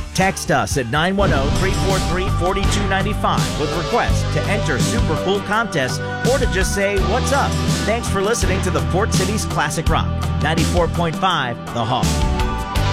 Text us at 910-343-4295 with requests to enter super cool contests or to just say, what's up? Thanks for listening to the Port City's Classic Rock, 94.5 The Hog.